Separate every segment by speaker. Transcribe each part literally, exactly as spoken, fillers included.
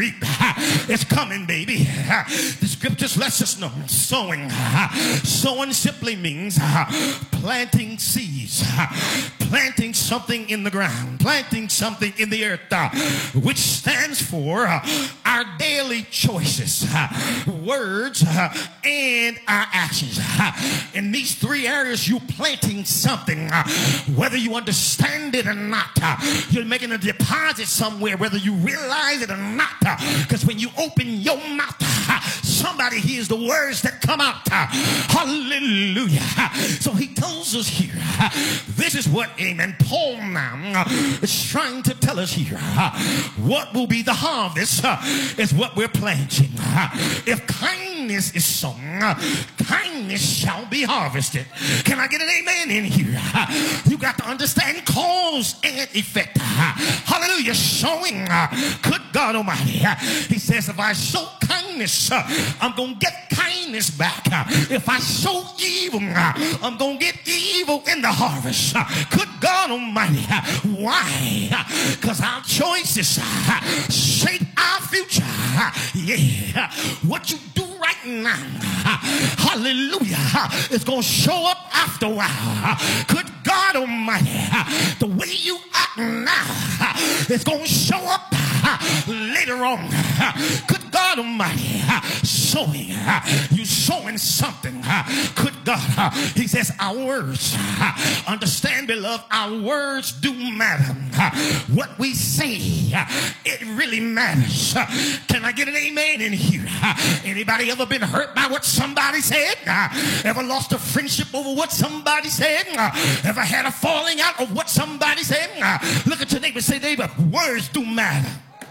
Speaker 1: reap. It's coming, baby. The scriptures lets us know sowing. Sowing simply means planting seeds, planting something in the ground, planting something in the earth, which stands for our daily choices, words, and our actions. In these three areas, you're planting something, whether you understand it or not. You're making a deposit somewhere, whether you realize it or not, because when you open your mouth, somebody hears the words that come out. Hallelujah. So he tells us here, this is what, amen, Paul now is trying to tell us here. What will be the harvest is what we're planting. If kindness is sown, kindness shall be harvested. Can I get an amen in here? You got to understand cause and effect. Hallelujah. Showing, good God Almighty. He says, if I show kindness, I'm going to get kindness back. If I show evil, I'm going to get evil in the harvest. Good God Almighty. Why? Because our choices shape our future. Yeah. What you do right now, hallelujah, it's going to show up after a while. Good God Almighty. The way you act now, it's going to show up later on. Good God Almighty. Sowing. You sowing something. Good God. He says our words. Understand, beloved, our words do matter. What we say, it really matters. Can I get an amen in here? Anybody ever been hurt by what somebody said? Ever lost a friendship over what somebody said? Ever had a falling out of what somebody said? Look at your neighbor and say, neighbor, words do matter.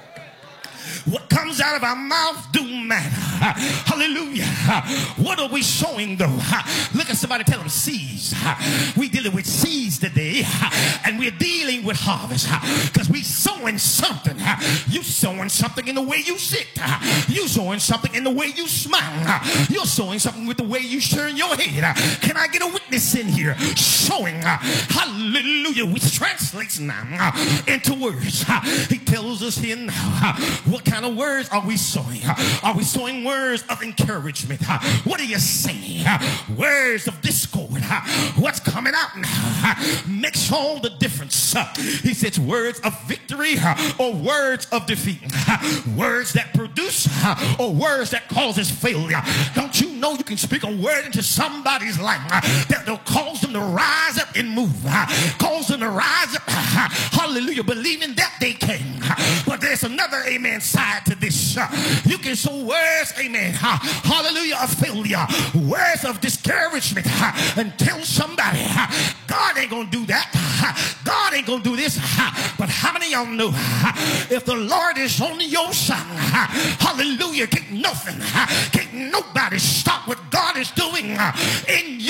Speaker 1: What comes out of our mouth do matter. Hallelujah. What are we sowing though? Look at somebody, tell them seeds. We dealing with seeds today, and we're dealing with harvest because we sowing something. You sowing something in the way you sit. You sowing something in the way you smile. You're sowing something with the way you turn your head. Can I get a witness in here? Sowing. Hallelujah. Which translates now into words. He tells us here now, what kind of words are we sowing? Are we sowing words of encouragement? What are you saying? Words of discord. What's coming out now makes all the difference. He says words of victory or words of defeat. Words that produce or words that causes failure. Don't you know you can speak a word into somebody's life that will cause them to rise up and move, cause them to rise up, hallelujah, believing that they can. But there's another amen side to this. You can sow words, amen, hallelujah, of failure, words of discouragement, and tell somebody God ain't gonna do that, God ain't gonna do this. But how many of y'all know if the Lord is on your side, hallelujah, can't nothing, can't nobody stop what God is doing in